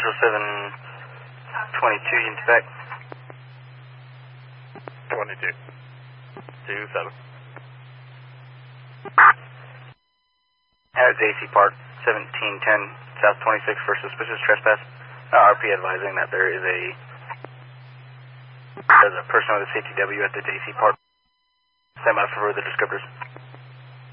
Central 722, units back. 22. 27. It's AC Park, 1710 South 26 for suspicious trespass. RP advising that there's a person with a safety W at the JC Park. Stand by for further descriptors.